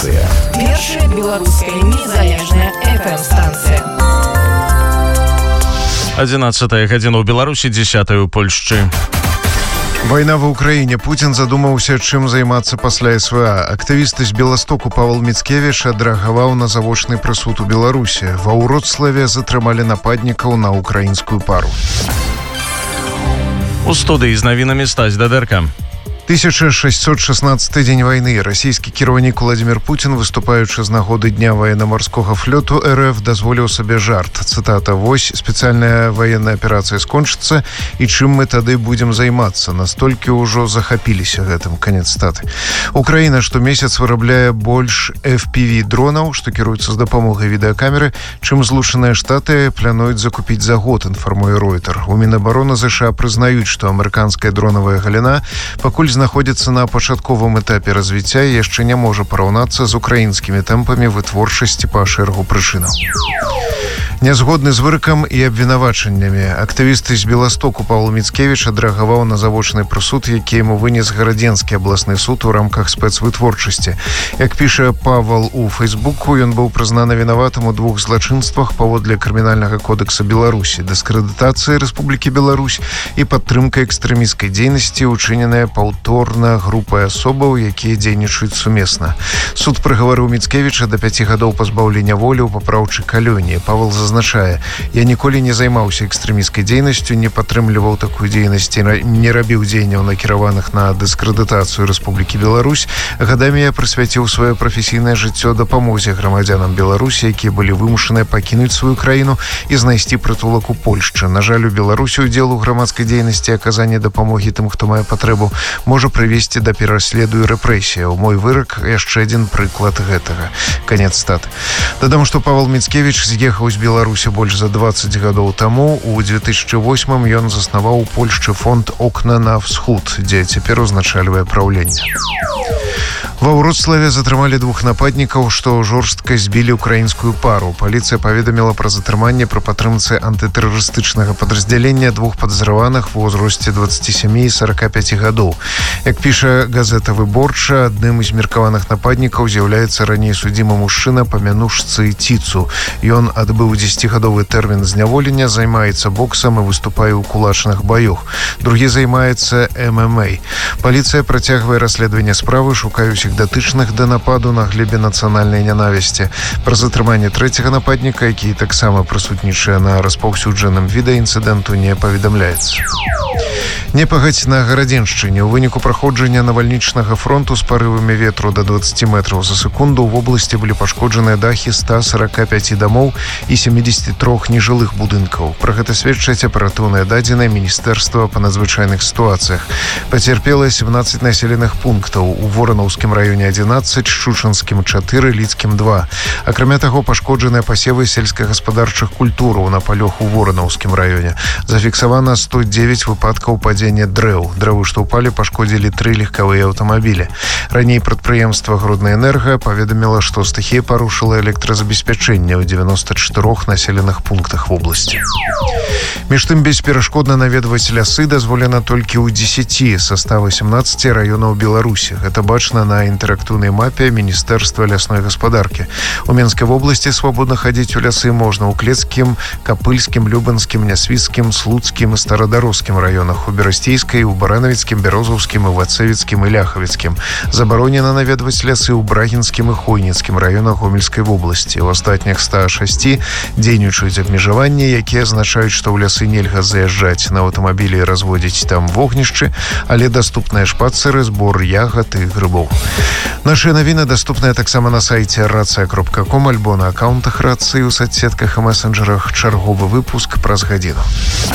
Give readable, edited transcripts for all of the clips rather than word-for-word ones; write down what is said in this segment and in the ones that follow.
Рацыя. Першая беларуская незалежная FM-станція. 11 гадзіна ў Беларусі, 10 у Польшчы. Вайна ва ўкраіне. Пуцін задумаўся, чым займацца пасля СВА. Актывісты з Беластоку Павел Міцкевіч адрэагаваў на завочны прысуд у Беларусі. Ва Ўроцлаве затрымалі нападнікаў на украінскую пару. У студыі з навінамі Стась Дадэрка. 1616 дзень вайны. Расійскі кіраўнік Владзімір Пуцін, выступаючы з нагоды дня военно-марскога флоту РФ, дазволіў сабе жарт. Цытата: «Вось, спецыяльная военная аперацыя скончыцца, і чым мы тады будзем займацца? Настолькі ўжо захапіліся гэтым». Канец цытаты. Украіна штомесяц вырабляе больш FPV-дронаў, што кіруюцца з дапамогай відэакамеры, чым Злучаныя Штаты плануюць закупіць за год, інфармуе Ройтер. У Мінабароны США прызнаюць, што амерыканская дронавая галіна пакуль знаходзіцца на пачатковым этапе развіцця і яшчэ не можа параўнацца з украінскімі тэмпамі вытворчасці па шэрагу прычынаў. Нязгодны з выракам і абвінавачаннямі. Актывісты з Беластоку Павел Міцкевіч адрэагаваў на завочны прысуд, які яму вынес Гарадзенскі абласны суд у рамках спецвытворчасці. Як піша Павел у Фейсбуку, ён быў прызнаны вінаватым у двух злачынствах паводле крымінальнага кодекса Беларусі: дыскрэдытацыі Рэспублікі Беларусь і падтрымка экстрэмісцкай дзейнасці, учыненая паўторна групай асобаў, якія дзейнічаюць сумесна. Суд прыгаварыў Міцкевіча да 5 гадоў пазбаўлення волі ў папраўчай калоніі. Павел зазначае: «Я ніколі не займаўся экстрэмісцкай дзейнасцю, не падтрымліваў такую дзейнасць, не рабіў дзеянняў, накіраваных на дыскрэдытацыю Рэспублікі Беларусь. Гадамі я прысвяціў сваё прафесійнае жыццё дапамозе грамадзянам Беларусі, якія былі вымушаныя пакінуць сваю краіну і знайсці прытулак у Польшчы. На жаль, у Беларусі удзел у грамадскай дзейнасці, аказанне дапамогі тым, хто мае патрэбу, можа прывесці да пераследу і рэпрэсіяў. Мой вырак яшчэ адзін прыклад гэтага». Канец цытаты. Дадам, што Павел Міцкевіч з'ехаў з Беларусі больш за 20 гадоў таму. У 2008-м ён заснаваў у Польшчы фонд «Окна на Всход», дзе цяпер узначальвае праўленне. Ва Ўроцлаве затрымалі двух нападнікаў, што жорстка збілі украінскую пару. Паліцыя паведаміла пра затрыманне пры падтрымцы антытэрарыстычнага падраздзялення двух падазраваных ва ўзросце 27 і 45 гадоў. Як піша газета «Выборча», адным з меркаваных нападнікаў з'яўляецца раней судзімы мужчына па мянушцы Ціцу. Ён адбыў 10-гадовы тэрмін зняволення, займаецца боксам і выступае ў кулачных баёх. Другі займаецца ММА. Паліцыя працягвае расследаванне справы, шукае ўсіх датычных да нападу на глебе нацыянальнай нянавісці. Пра затрыманне трэцяга нападніка, які таксама прысутнічае на распаўсюджаным відэаінцыдэнту, не паведамляецца. Непагадзь на Гарадзеншчыне. У выніку праходжання навальнічнага фронту з парывамі ветру да 20 метраў за секунду ў вобласці былі пашкоджаныя дахі 145 дамоў і 73 нежылых будынкаў. Пра гэта сведчаць аператыўныя дадзеныя Міністэрства па надзвычайных сітуацыях. Пацярпела 17 населеных пунктаў: у Воранаўскім раёне 11, Шчучынскім 4, Лідскім 2. Акрамя таго, пашкоджаныя пасевы сельскагаспадарчых культураў на палёх у Воранаўскім раёне. Зафіксавана 109 выпадкаў падзення дрэў. Дрэвы, што ўпалі, пашкодзілі 3 легкавыя аўтамабілі. Раней прадпрыемства «Гроднаэнерга» паведаміла, што стыхія парушыла электразабеспячэнне ў 94 населеных пунктах вобласці. Між тым, бесперашкодна наведваць лясы дазволена толькі ў 10 са 118 раёнаў Беларусі. Гэта бачна на інтэрактыўнай мапе Міністэрства лясной гаспадаркі. У Менскай вобласці свабодна хадзіць у лясы можна ў Клецкім, Капыльскім, Любанскім, Нясвіцкім, Слуцкім і Старадароскім раёнах, у Берасцейскай, у Баранавіцкім, Бярозаўскім, Івацэвіцкім і Ляхавіцкім. Забаронена наведваць лясы ў Брагінскім і Хойніцкім раёнах Гомельскай вобласці. У астатніх 106 дзейнічаюць абмежаванні, якія азначаюць, што ў лясы нельга заязджаць на аўтамабілі і разводзіць там вогнішчы, але даступныя шпацыры, збор ягад і грыбоў. Нашы навіны даступныя таксама на сайце racja.com альбо на акаунтах Рацыі ў соцсетках і месенджерах. Чарговы выпуск праз гадзіну.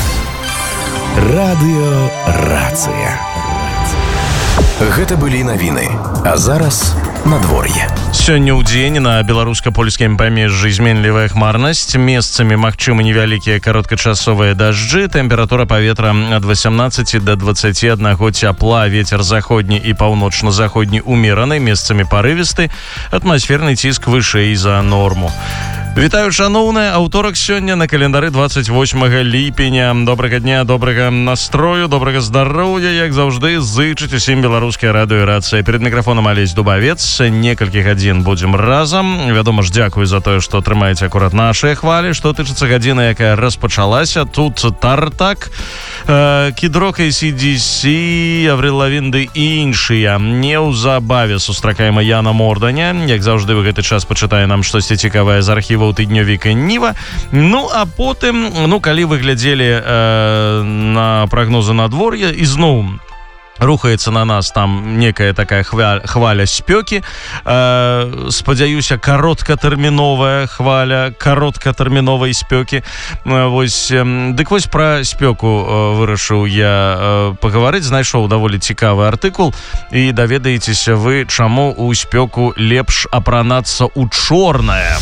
Радыё Рацыя. Гэта былі навіны. А зараз надвор'е. Сёння ў дзень на беларуска-польскім памежжы зменлівая хмарнасць, месцамі магчымы невялікія кароткачасовыя дажджы, тэмпература паветра ад 18 до 21 цяпла, вецер заходні і паўночна-заходні умераны, месцамі парывісты, атмасферны ціск вышэй за норму. Вітаю, шановныя, аўторак сёння на календары 28 ліпеня. Добрага дня, добрага настрою, добрага здароўя, як заўжды, зычыць усім беларускае радыё рацыя. Перед мікрафонам Алесь Дубавец. Некалькі гадзін будзем разам. Вядома ж, дзякую за тое, што трымаеце акурат нашыя хвалі. Што тычыцца гадзіны, якая распачалася, тут Тартак, Кідрок, AC/DC, Аврил Лавін ды іншыя. Неўзабаве сустракаем Яна Морданя. Як заўжды, вы гэты час пачытае нам штосьці цікавае з архіваў тыднёвіка Ніва. Ну, а потым, калі вы глядзелі на прагнозы надвор'я, ізноў рухаецца на нас там некая такая хваля спёкі. Спадзяюся, кароткатэрміновая хваля кароткатэрміновай спёкі. Дык вось пра спёку вырашыў я пагаварыць. Знайшоў даволі цікавы артыкул, і даведаецеся вы, чаму у спёку лепш апранацца ў чорнае.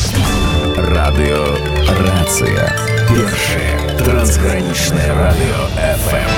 Радыё Рацыя. Першае трансгранічнае радыё FM.